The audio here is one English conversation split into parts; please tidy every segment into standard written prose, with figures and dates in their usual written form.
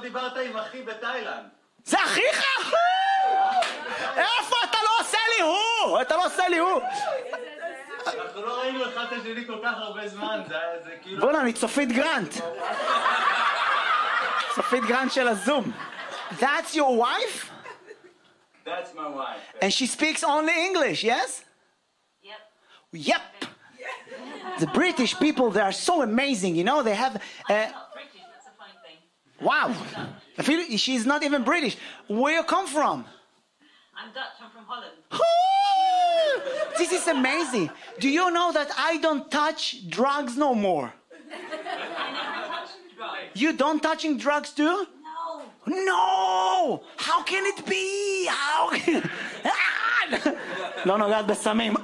דיברת עם אחי בתאילנד. זה אחיך? איפה? אתה לא עושה לי הוא! אתה לא עושה לי הוא! אנחנו לא ראינו אחד את השני כל כך הרבה זמן, זה כאילו... בוא'נה, אני צופית גרנט. צופית גרנט של הזום. That's your wife? That's my wife. And she speaks only English, yes? Yep. The British people, they are so amazing, you know, they have... I'm not British, that's a funny thing. Wow. I feel she's not even British. Where you come from? I'm Dutch, I'm from Holland. This is amazing. Do you know that I don't touch drugs no more? I never touched drugs. You don't touching drugs too? No. No! How can it be? How? לא נוגעת בסמים.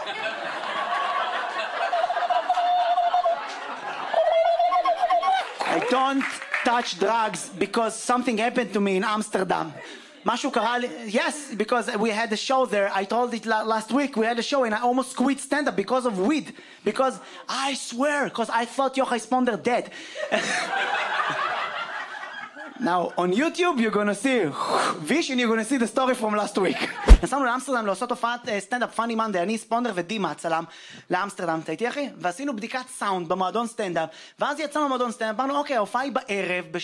I don't touch drugs because something happened to me in Amsterdam. משהו קרה לי, yes, because we had a show there, I told it last week, we had a show and I almost quit stand-up because of weed. Because, I swear, because I thought Yochai Sponder dead. Now, on YouTube, you're gonna see Vision, you're gonna see the story from last week. נסענו לאמסטרדם לעשות הופעת סטנדאפ פאני מנדי, אני ספונדר ודימה הצלם לאמסטרדם, אתה איתי אחי? ועשינו בדיקת סאונד במועדון סטנדאפ, ואז יצאנו במועדון סטנדאפ, אמרנו אוקיי, ההופעה היא בערב,